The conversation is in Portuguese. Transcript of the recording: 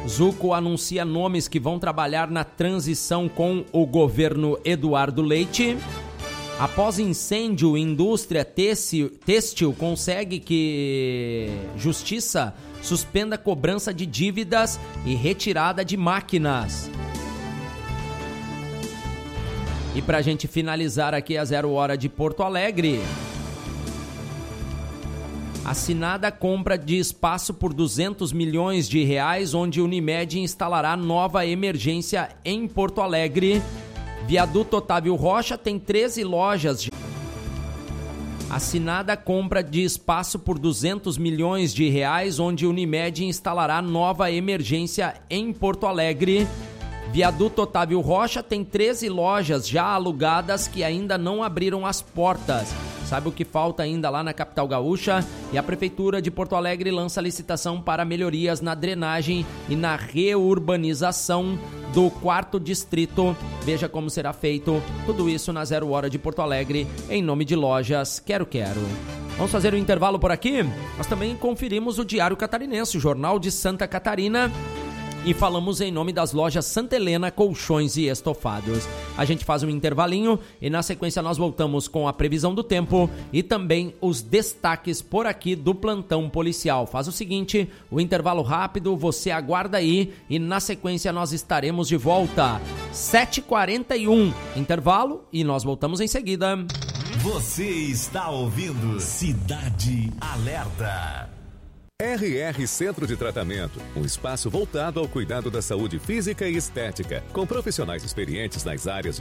Zucco anuncia nomes que vão trabalhar na transição com o governo Eduardo Leite. Após incêndio, indústria têxtil consegue que Justiça suspenda cobrança de dívidas e retirada de máquinas. E para a gente finalizar aqui a 0 hora de Porto Alegre, assinada a compra de espaço por 200 milhões de reais, onde Unimed instalará nova emergência em Porto Alegre. Viaduto Otávio Rocha tem 13 lojas. Assinada a compra de espaço por 200 milhões de reais, onde Unimed instalará nova emergência em Porto Alegre. Viaduto Otávio Rocha tem 13 lojas já alugadas que ainda não abriram as portas. Sabe o que falta ainda lá na capital gaúcha? E a Prefeitura de Porto Alegre lança licitação para melhorias na drenagem e na reurbanização do 4º distrito. Veja como será feito tudo isso na 0 hora de Porto Alegre, em nome de Lojas Quero. Vamos fazer um intervalo por aqui? Nós também conferimos o Diário Catarinense, o Jornal de Santa Catarina, e falamos em nome das lojas Santa Helena Colchões e Estofados. A gente faz um intervalinho e na sequência nós voltamos com a previsão do tempo e também os destaques por aqui do plantão policial. Faz o seguinte, o intervalo rápido, você aguarda aí e na sequência nós estaremos de volta. 7h41, intervalo e nós voltamos em seguida. Você está ouvindo Cidade Alerta. RR Centro de Tratamento, um espaço voltado ao cuidado da saúde física e estética, com profissionais experientes nas áreas de